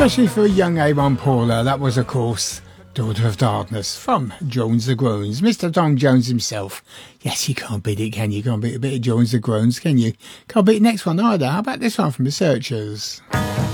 especially for a young A1 Paula. That was, of course, Daughter of Darkness from Jones the Groans, Mr. Tom Jones himself. Yes, you can't beat it, can you? Can't beat a bit of Jones the Groans, can you? Can't beat the next one either. How about this one from the Searchers?